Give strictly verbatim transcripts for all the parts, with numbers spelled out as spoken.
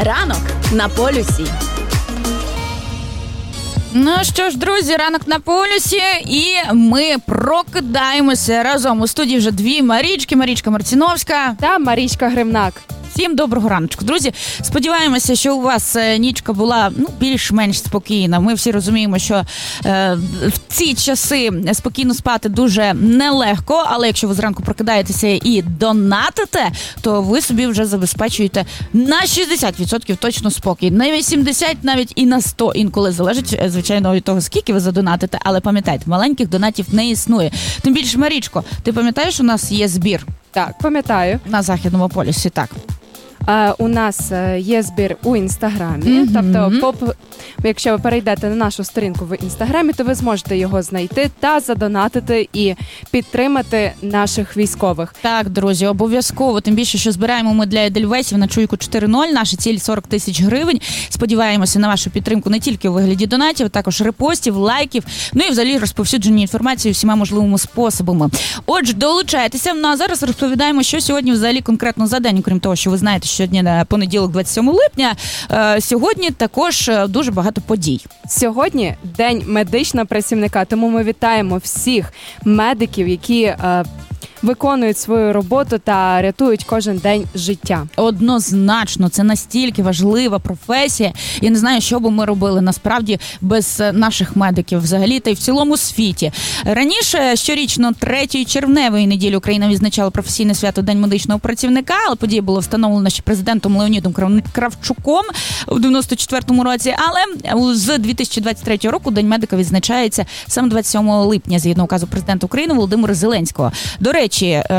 Ранок на полюсі. Ну що ж, друзі, ранок на полюсі, і ми прокидаємося разом. У студії вже дві Марічки, Марічка Марціновська та Марічка Гримнак. Всім доброго раночку. Друзі, сподіваємося, що у вас нічка була ну, більш-менш спокійна. Ми всі розуміємо, що е, в ці часи спокійно спати дуже нелегко, але якщо ви зранку прокидаєтеся і донатите, то ви собі вже забезпечуєте на шістдесят відсотків точно спокій. На вісімдесят відсотків навіть і на сто відсотків інколи залежить, звичайно, від того, скільки ви задонатите. Але пам'ятайте, маленьких донатів не існує. Тим більше, Марічко, ти пам'ятаєш, у нас є збір? Так, пам'ятаю. На Західному полюсі, так. Uh, у нас uh, є збір у Інстаграмі, mm-hmm. тобто, поп... якщо ви перейдете на нашу сторінку в Інстаграмі, то ви зможете його знайти та задонатити і підтримати наших військових. Так, друзі, обов'язково, тим більше, що збираємо ми для Едельвейсів на Чуйку чотири нуль, наша ціль сорок тисяч гривень. Сподіваємося на вашу підтримку не тільки у вигляді донатів, також репостів, лайків, ну і взагалі розповсюдження інформації всіма можливими способами. Отже, долучайтеся, ну а зараз розповідаємо, що сьогодні взагалі конкретно за день, крім того, що ви знаєте, сьогодні на понеділок, двадцять сьомого липня, сьогодні також дуже багато подій. Сьогодні День медичного працівника, тому ми вітаємо всіх медиків, які е, виконують свою роботу та рятують кожен день життя. Однозначно, це настільки важлива професія. Я не знаю, що би ми робили насправді без наших медиків взагалі та й в цілому світі. Раніше щорічно третьої червневої неділі Україна відзначала професійне свято День медичного працівника, але подія була встановлена ще президентом Леонідом Кравчуком у дев'яносто четвертому році. Але з дві тисячі двадцять третього року День медика відзначається саме двадцять сьомого липня, згідно указу президента України Володимира Зеленського. До речі,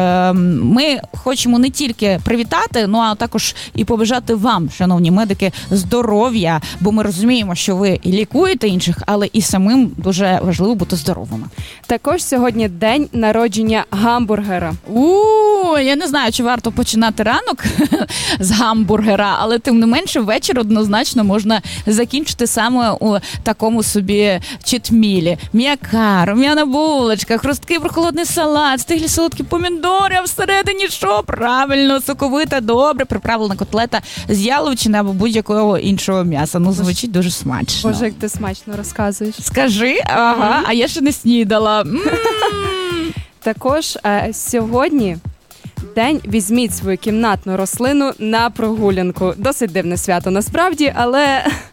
ми хочемо не тільки привітати, ну а також і побажати вам, шановні медики, здоров'я, бо ми розуміємо, що ви і лікуєте інших, але і самим дуже важливо бути здоровими. Також сьогодні день народження гамбургера. У, я не знаю, чи варто починати ранок з гамбургера, але тим не менше вечір однозначно можна закінчити саме у такому собі читмілі. М'яка, рум'яна булочка, хрусткий прохолодний салат, стиглі солодкі помідори, а всередині що? Правильно, соковита, добре приправлена котлета з яловичини або будь-якого іншого м'яса. Ну, звучить дуже смачно. Боже, як ти смачно розказуєш. Скажи, ага, а я ще не снідала. Також е, сьогодні день візьміть свою кімнатну рослину на прогулянку. Досить дивне свято насправді, але